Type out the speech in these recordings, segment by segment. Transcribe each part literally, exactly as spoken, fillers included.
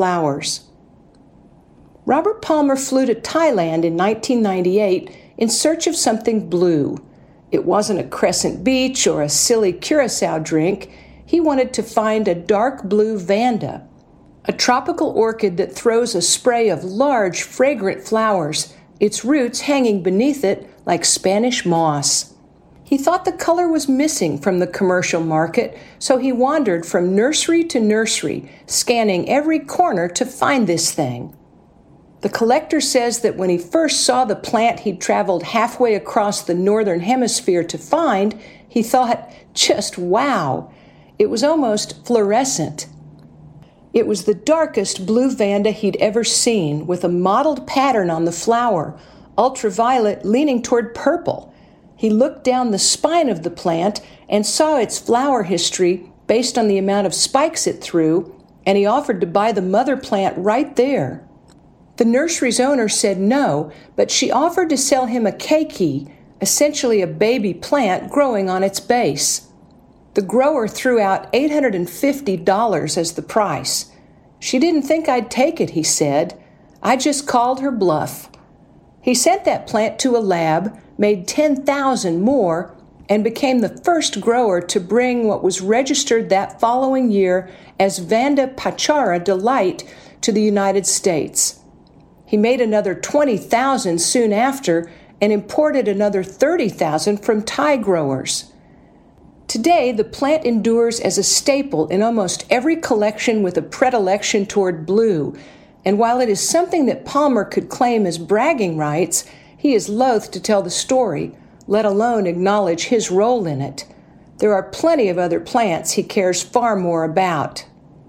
flowers. Robert Palmer flew to Thailand in nineteen ninety-eight in search of something blue. It wasn't a crescent beach or a silly curacao drink. He wanted to find a dark blue vanda, a tropical orchid that throws a spray of large, fragrant flowers, its roots hanging beneath it like Spanish moss. He thought the color was missing from the commercial market, so he wandered from nursery to nursery, scanning every corner to find this thing. The collector says that when he first saw the plant he'd traveled halfway across the northern hemisphere to find, he thought, just wow! It was almost fluorescent. It was the darkest blue vanda he'd ever seen, with a mottled pattern on the flower, ultraviolet leaning toward purple. He looked down the spine of the plant and saw its flower history based on the amount of spikes it threw, and he offered to buy the mother plant right there. The nursery's owner said no, but she offered to sell him a keiki, essentially a baby plant growing on its base. The grower threw out eight hundred fifty dollars as the price. She didn't think I'd take it, he said. I just called her bluff. He sent that plant to a lab, made ten thousand more, and became the first grower to bring what was registered that following year as Vanda Pachara Delight to the United States. He made another twenty thousand soon after and imported another thirty thousand from Thai growers. Today, the plant endures as a staple in almost every collection with a predilection toward blue, and while it is something that Palmer could claim as bragging rights, he is loath to tell the story, let alone acknowledge his role in it. There are plenty of other plants he cares far more about.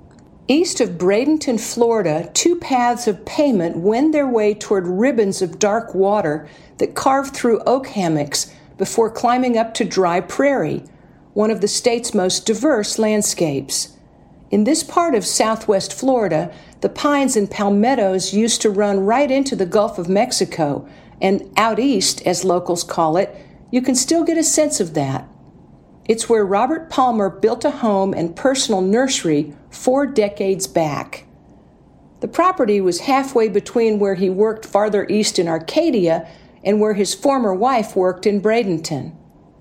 East of Bradenton, Florida, two paths of payment wend their way toward ribbons of dark water that carve through oak hammocks before climbing up to dry prairie, one of the state's most diverse landscapes. In this part of southwest Florida, the pines and palmettos used to run right into the Gulf of Mexico, and out east, as locals call it, you can still get a sense of that. It's where Robert Palmer built a home and personal nursery four decades back. The property was halfway between where he worked farther east in Arcadia and where his former wife worked in Bradenton.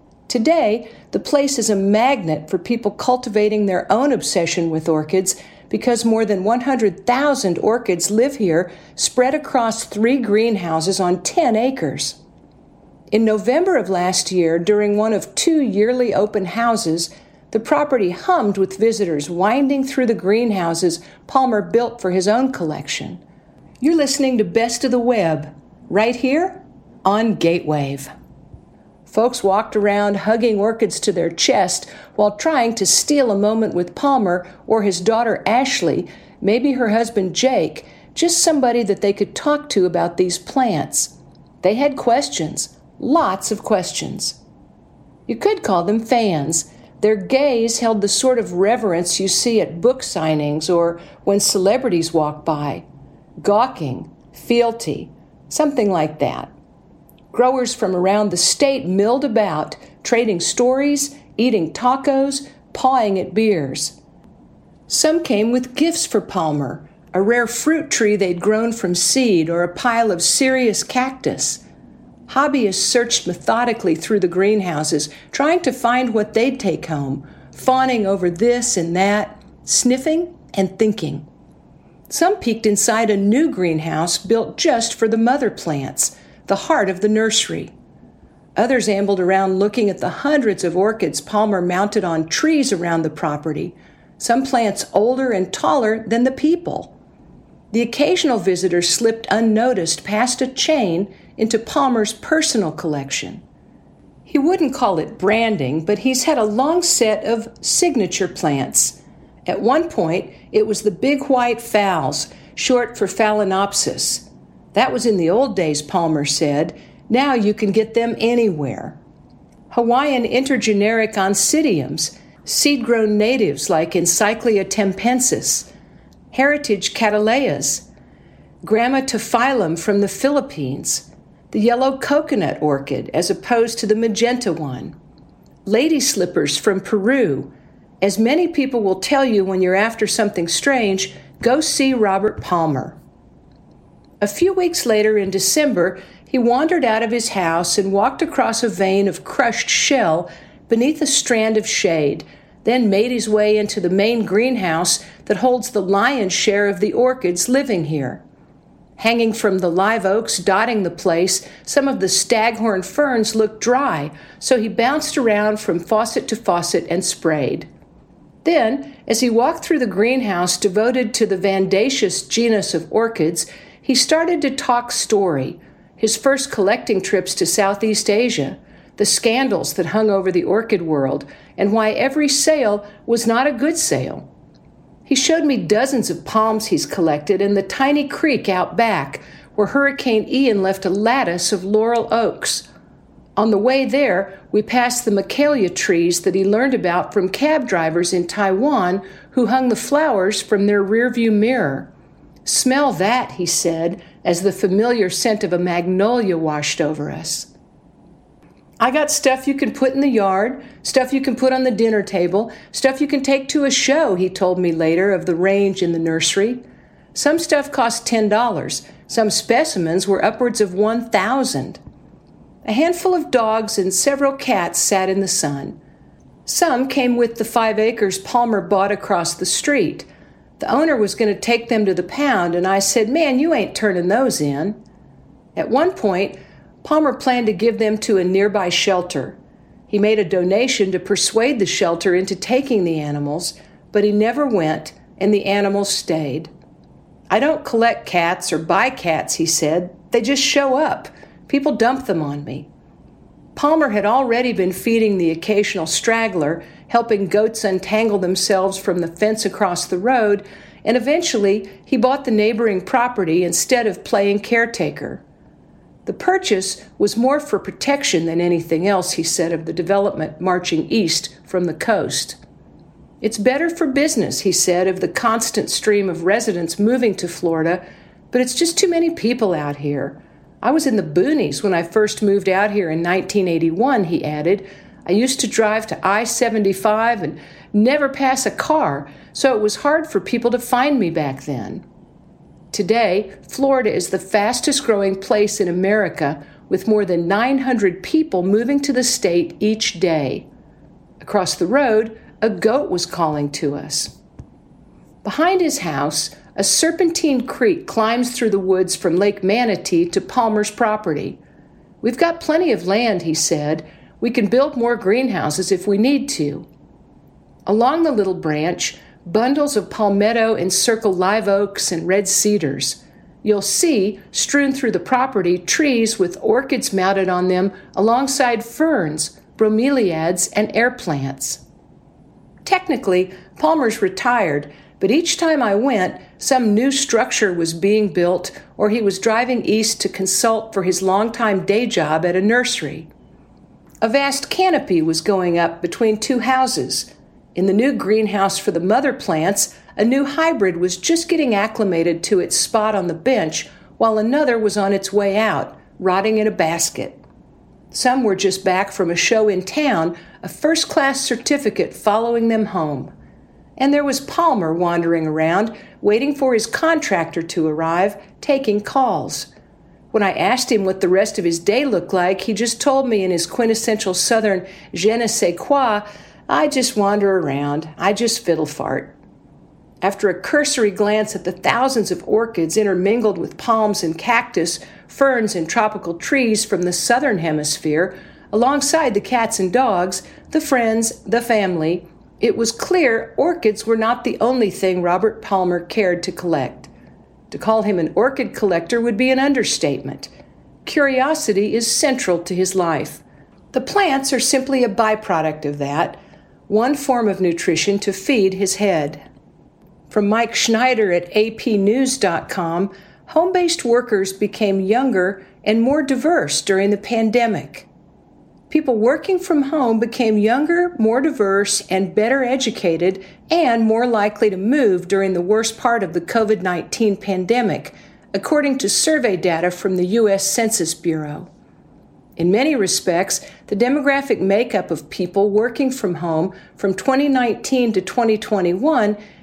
Today, the place is a magnet for people cultivating their own obsession with orchids because more than one hundred thousand orchids live here, spread across three greenhouses on ten acres. In November of last year, during one of two yearly open houses, the property hummed with visitors winding through the greenhouses Palmer built for his own collection. You're listening to Best of the Web, right here on Gatewave. Folks walked around hugging orchids to their chest while trying to steal a moment with Palmer or his daughter Ashley, maybe her husband Jake, just somebody that they could talk to about these plants. They had questions. Lots of questions. You could call them fans. Their gaze held the sort of reverence you see at book signings or when celebrities walk by. Gawking, fealty, something like that. Growers from around the state milled about, trading stories, eating tacos, pawing at beers. Some came with gifts for Palmer, a rare fruit tree they'd grown from seed or a pile of Sirius cactus. Hobbyists searched methodically through the greenhouses, trying to find what they'd take home, fawning over this and that, sniffing and thinking. Some peeked inside a new greenhouse built just for the mother plants, the heart of the nursery. Others ambled around looking at the hundreds of orchids Palmer mounted on trees around the property, some plants older and taller than the people. The occasional visitor slipped unnoticed past a chain into Palmer's personal collection. He wouldn't call it branding, but he's had a long set of signature plants. At one point, it was the big white phals, short for Phalaenopsis. That was in the old days, Palmer said. Now you can get them anywhere. Hawaiian intergeneric oncidiums, seed-grown natives like Encyclia tempensis, heritage cattleyas, Grammatophyllum from the Philippines, the yellow coconut orchid as opposed to the magenta one, lady slippers from Peru. As many people will tell you when you're after something strange, Go see Robert Palmer. A few weeks later in December, he wandered out of his house and walked across a vein of crushed shell beneath a strand of shade, then made his way into the main greenhouse that holds the lion's share of the orchids living here. Hanging from the live oaks dotting the place, some of the staghorn ferns looked dry, so he bounced around from faucet to faucet and sprayed. Then, as he walked through the greenhouse devoted to the Vandaceous genus of orchids, he started to talk story, his first collecting trips to Southeast Asia, the scandals that hung over the orchid world, and why every sale was not a good sale. He showed me dozens of palms he's collected and the tiny creek out back where Hurricane Ian left a lattice of laurel oaks. On the way there, we passed the Macalia trees that he learned about from cab drivers in Taiwan who hung the flowers from their rearview mirror. "Smell that," he said, as the familiar scent of a magnolia washed over us. "I got stuff you can put in the yard, stuff you can put on the dinner table, stuff you can take to a show," he told me later of the range in the nursery. Some stuff cost ten dollars. Some specimens were upwards of one thousand dollars. A handful of dogs and several cats sat in the sun. Some came with the five acres Palmer bought across the street. The owner was going to take them to the pound, and I said, "Man, you ain't turning those in." At one point, Palmer planned to give them to a nearby shelter. He made a donation to persuade the shelter into taking the animals, but he never went, and the animals stayed. "I don't collect cats or buy cats," he said. "They just show up. People dump them on me." Palmer had already been feeding the occasional straggler, helping goats untangle themselves from the fence across the road, and eventually he bought the neighboring property instead of playing caretaker. The purchase was more for protection than anything else, he said of the development marching east from the coast. "It's better for business," he said of the constant stream of residents moving to Florida, "but it's just too many people out here. I was in the boonies when I first moved out here in nineteen eighty-one, he added. I used to drive to I seventy-five and never pass a car, so it was hard for people to find me back then." Today, Florida is the fastest growing place in America, with more than nine hundred people moving to the state each day. Across the road, a goat was calling to us. Behind his house, a serpentine creek climbs through the woods from Lake Manatee to Palmer's property. "We've got plenty of land," he said. "We can build more greenhouses if we need to." Along the little branch, bundles of palmetto encircle live oaks and red cedars. You'll see, strewn through the property, trees with orchids mounted on them alongside ferns, bromeliads, and air plants. Technically, Palmer's retired, but each time I went, some new structure was being built or he was driving east to consult for his longtime day job at a nursery. A vast canopy was going up between two houses. In the new greenhouse for the mother plants, a new hybrid was just getting acclimated to its spot on the bench, while another was on its way out, rotting in a basket. Some were just back from a show in town, a first-class certificate following them home. And there was Palmer wandering around, waiting for his contractor to arrive, taking calls. When I asked him what the rest of his day looked like, he just told me in his quintessential Southern je ne sais quoi, "I just wander around. I just fiddle fart." After a cursory glance at the thousands of orchids intermingled with palms and cactus, ferns and tropical trees from the southern hemisphere, alongside the cats and dogs, the friends, the family, it was clear orchids were not the only thing Robert Palmer cared to collect. To call him an orchid collector would be an understatement. Curiosity is central to his life. The plants are simply a byproduct of that, one form of nutrition to feed his head. From Mike Schneider at A P news dot com, home-based workers became younger and more diverse during the pandemic. People working from home became younger, more diverse, and better educated, and more likely to move during the worst part of the covid nineteen pandemic, according to survey data from the U S Census Bureau. In many respects, the demographic makeup of people working from home from twenty nineteen to twenty twenty-one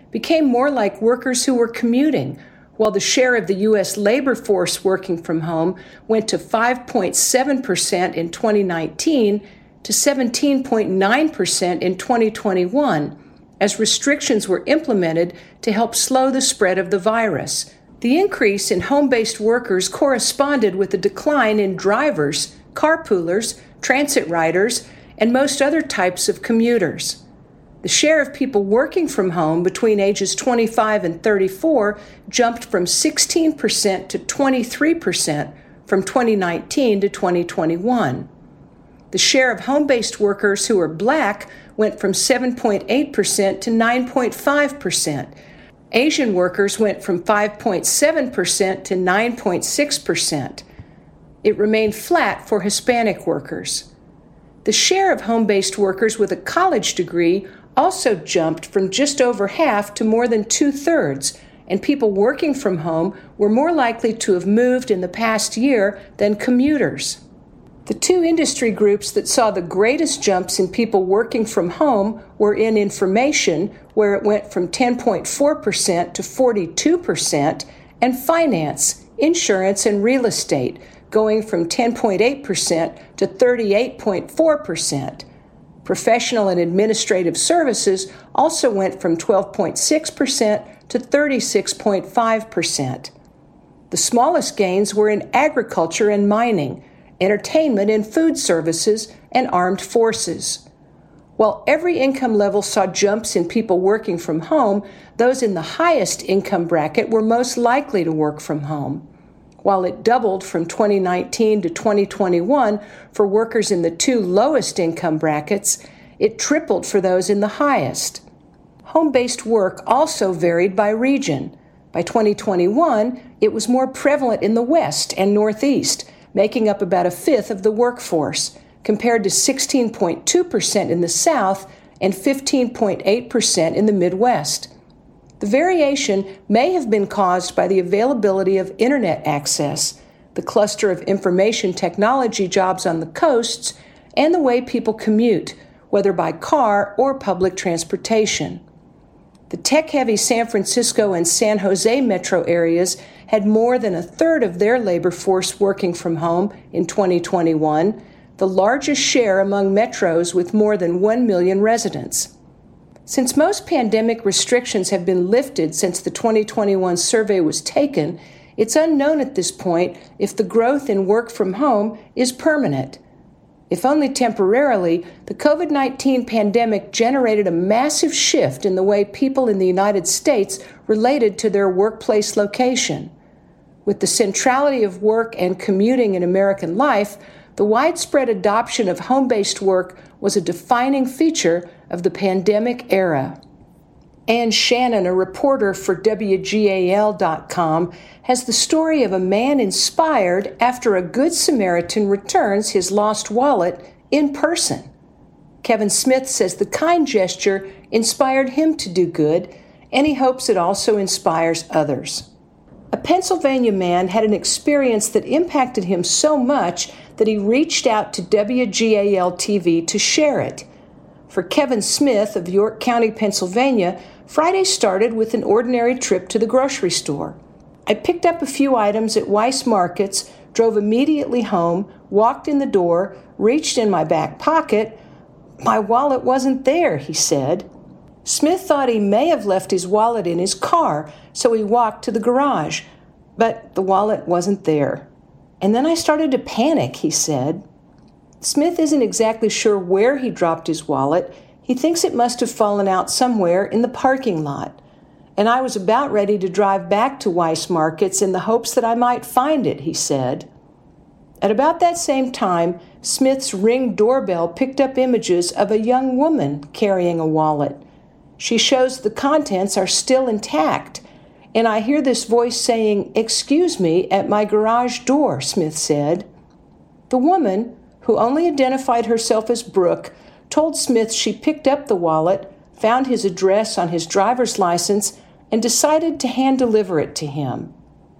became more like workers who were commuting, while the share of the U S labor force working from home went to five point seven percent in twenty nineteen to seventeen point nine percent in twenty twenty-one, as restrictions were implemented to help slow the spread of the virus. The increase in home-based workers corresponded with the decline in drivers, carpoolers, transit riders, and most other types of commuters. The share of people working from home between ages twenty-five and thirty-four jumped from sixteen percent to twenty-three percent from twenty nineteen to twenty twenty-one. The share of home-based workers who are Black went from seven point eight percent to nine point five percent. Asian workers went from five point seven percent to nine point six percent. It remained flat for Hispanic workers. The share of home-based workers with a college degree also jumped from just over half to more than two-thirds, and people working from home were more likely to have moved in the past year than commuters. The two industry groups that saw the greatest jumps in people working from home were in information, where it went from ten point four percent to forty-two percent, and finance, insurance, and real estate, going from ten point eight percent to thirty-eight point four percent. Professional and administrative services also went from twelve point six percent to thirty-six point five percent. The smallest gains were in agriculture and mining, entertainment and food services, and armed forces. While every income level saw jumps in people working from home, those in the highest income bracket were most likely to work from home. While it doubled from twenty nineteen to twenty twenty-one for workers in the two lowest income brackets, it tripled for those in the highest. Home-based work also varied by region. By twenty twenty-one, it was more prevalent in the West and Northeast, making up about a fifth of the workforce, compared to sixteen point two percent in the South and fifteen point eight percent in the Midwest. The variation may have been caused by the availability of internet access, the cluster of information technology jobs on the coasts, and the way people commute, whether by car or public transportation. The tech-heavy San Francisco and San Jose metro areas had more than a third of their labor force working from home in twenty twenty-one, the largest share among metros with more than one million residents. Since most pandemic restrictions have been lifted since the twenty twenty-one survey was taken, it's unknown at this point if the growth in work from home is permanent. If only temporarily, the COVID nineteen pandemic generated a massive shift in the way people in the United States related to their workplace location. With the centrality of work and commuting in American life, the widespread adoption of home-based work was a defining feature of the pandemic era. Ann Shannon, a reporter for W G A L dot com, has the story of a man inspired after a Good Samaritan returns his lost wallet in person. Kevin Smith says the kind gesture inspired him to do good, and he hopes it also inspires others. A Pennsylvania man had an experience that impacted him so much that he reached out to W G A L T V to share it. For Kevin Smith of York County, Pennsylvania, Friday started with an ordinary trip to the grocery store. I picked up a few items at Weis Markets, drove immediately home, walked in the door, reached in my back pocket. My wallet wasn't there, he said. Smith thought he may have left his wallet in his car, so he walked to the garage. But the wallet wasn't there. And then I started to panic, he said. Smith isn't exactly sure where he dropped his wallet. He thinks it must have fallen out somewhere in the parking lot. And I was about ready to drive back to Weis Markets in the hopes that I might find it, he said. At about that same time, Smith's Ring doorbell picked up images of a young woman carrying a wallet. She shows the contents are still intact, and I hear this voice saying, "Excuse me," at my garage door, Smith said. The woman, who only identified herself as Brooke, told Smith she picked up the wallet, found his address on his driver's license, and decided to hand-deliver it to him.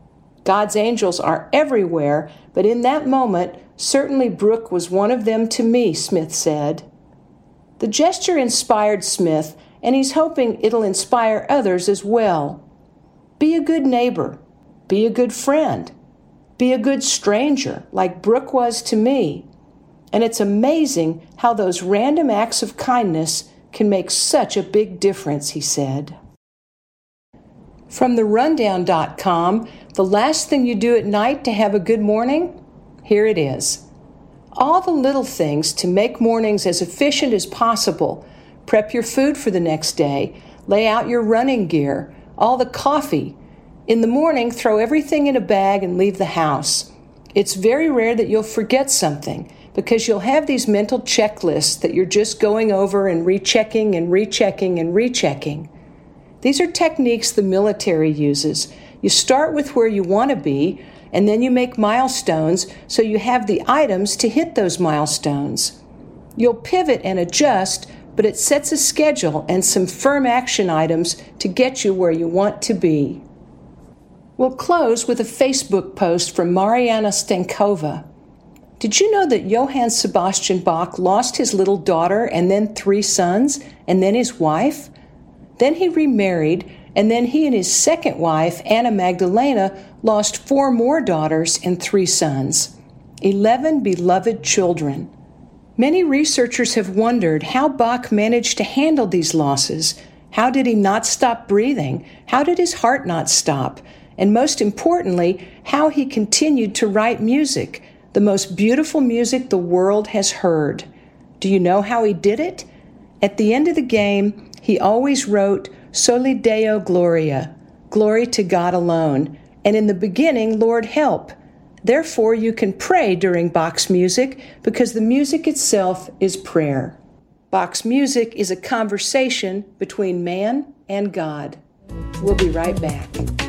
God's angels are everywhere, but in that moment, certainly Brooke was one of them to me, Smith said. The gesture inspired Smith, and he's hoping it'll inspire others as well. Be a good neighbor. Be a good friend. Be a good stranger, like Brooke was to me. And it's amazing how those random acts of kindness can make such a big difference, he said. From the rundown dot com, the last thing you do at night to have a good morning? Here it is. All the little things to make mornings as efficient as possible. Prep your food for the next day. Lay out your running gear. All the coffee. In the morning, throw everything in a bag and leave the house. It's very rare that you'll forget something because you'll have these mental checklists that you're just going over and rechecking and rechecking and rechecking. These are techniques the military uses. You start with where you want to be, and then you make milestones so you have the items to hit those milestones. You'll pivot and adjust, but it sets a schedule and some firm action items to get you where you want to be. We'll close with a Facebook post from Mariana Stankova. Did you know that Johann Sebastian Bach lost his little daughter and then three sons and then his wife? Then he remarried, and then he and his second wife, Anna Magdalena, lost four more daughters and three sons. Eleven beloved children. Many researchers have wondered how Bach managed to handle these losses. How did he not stop breathing? How did his heart not stop? And most importantly, how he continued to write music, the most beautiful music the world has heard. Do you know how he did it? At the end of the game, he always wrote, Soli Deo Gloria, glory to God alone, and in the beginning, Lord help. Therefore, you can pray during Bach's music because the music itself is prayer. Bach's music is a conversation between man and God. We'll be right back.